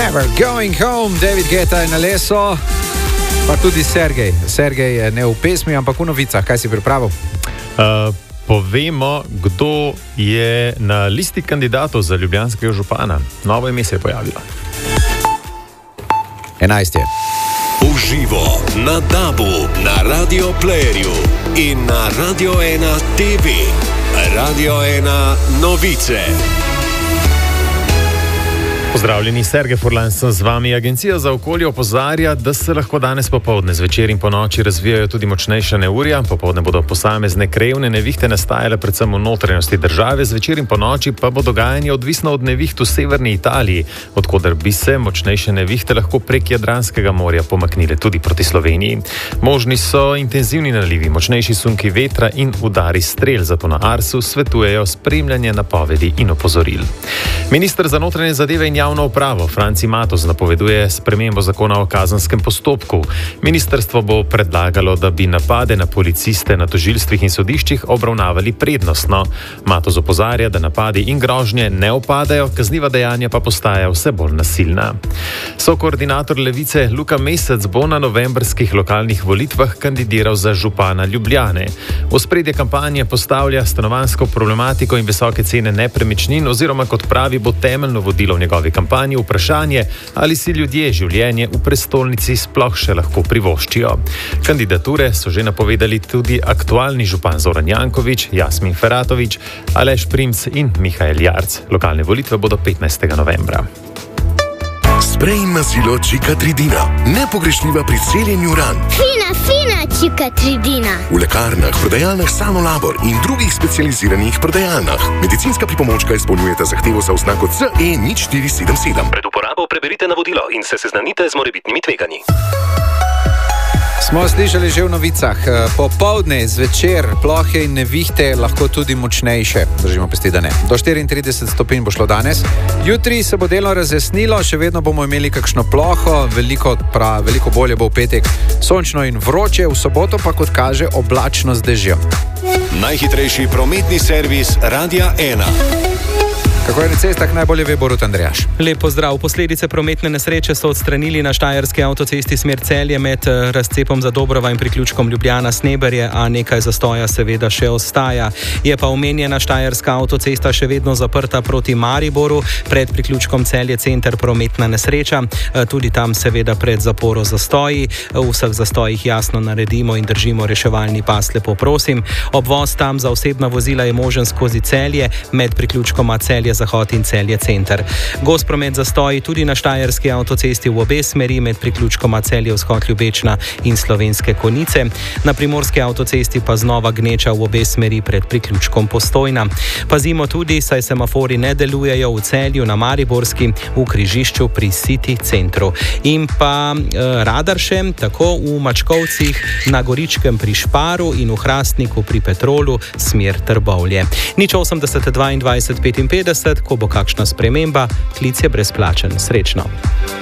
Never Going Home, David Guetta je na leso, pa tudi Sergej. Sergej je ne v pesmi, ampak v novicah. Kaj si pripravil? Povemo, kdo je na listi kandidatov za ljubljanskega župana. Novo ime se je pojavilo. 11 je. Uživo na DAB-u, na Radio Playerju in na Radio 1 TV. Radio 1 novice. Pozdravljeni, Sergej Furlan sem z vami. Agencija za okolje opozarja, da se lahko danes popoldne, zvečer in ponoči razvijajo tudi močnejša neurja. Popoldne bodo posamezne krajevne nevihte nastajale predvsem v notranjosti države, zvečer in ponoči pa bo dogajanje odvisno od neviht v severni Italiji, odkoder bi se močnejše nevihte lahko prek Jadranskega morja pomaknile tudi proti Sloveniji. Možni so intenzivni nalivi, močnejši sunki vetra in udari strel, zato na Arsu svetujejo spremljanje napovedi in opozoril. Minister za notranje zadeve in javno upravo Franci Matos napoveduje spremembo zakona o kazenskem postopku. Ministrstvo bo predlagalo, da bi napade na policiste na tožilstvih in sodiščih obravnavali prednostno. Matos opozarja, da napadi in grožnje ne upadajo, kazniva dejanja pa postajajo vse bolj nasilna. Sokoordinator Levice Luka Mesec bo na novembrskih lokalnih volitvah kandidiral za župana Ljubljane. V ospredje kampanje postavlja stanovanjsko problematiko in visoke cene nepremičnin oziroma, kot pravi, bo temeljno vodilo v njegovi kampanji vprašanje, ali si ljudje življenje v prestolnici sploh še lahko privoščijo. Kandidature so že napovedali tudi aktualni župan Zoran Janković, Jasmin Feratović, Aleš Primc in Mihael Jarc. Lokalne volitve bodo 15. novembra. Sprej mazilo Čikatridina. Nepogrešljiva pri celjenju ran. Fina Čikatridina. V lekarnah, prodajalnah Sanolabor in drugih specializiranih prodajalnah. Medicinska pripomočka izpolnjujeta zahtevo za oznako CE0477. Pred uporabo preberite navodilo in se seznanite z morebitnimi tveganji. Smo slišali že v novicah. Popoldne, zvečer, plohe in nevihte lahko tudi močnejše. Držimo pesti, da ne. Do 34 stopinj bo šlo danes. Jutri se bo delno razjasnilo, še vedno bomo imeli kakšno ploho, veliko bolje bo v petek. Sončno in vroče, v soboto pa, kot kaže, oblačno z dežjem. Najhitrejši prometni servis Radia 1. Kako je na cestah, najbolje ve Borut Andrejaš. Lep pozdrav. Posledice prometne nesreče so odstranili na štajerski avtocesti smer Celje med razcepom za Dobrova in priključkom Ljubljana-Sneberje, a nekaj zastoja seveda še ostaja. Je pa omenjena štajerska avtocesta še vedno zaprta proti Mariboru, pred priključkom Celje center prometna nesreča. Tudi tam seveda pred zaporo zastoji. V vseh zastojih jasno naredimo in držimo reševalni pas, lepo prosim. Obvoz tam za osebna vozila je možen skozi Celje med priključkoma Celje Zahod in Celje center. Gost promet zastoji tudi na štajerski avtocesti v obe smeri med priključkoma Celje vzhod Ljubečna in Slovenske Konjice. Na primorski avtocesti pa znova gneča v obe smeri pred priključkom Postojna. Pazimo tudi, saj semafori ne delujejo v Celju, na Mariborski, v križišču pri City centru. In pa radar še tako v Mačkovcih, na Goričkem pri Šparu in v Hrastniku pri Petrolu smer Trbovlje. Nič 80 22 55, ko bo kakšna sprememba, klic je brezplačen. Srečno.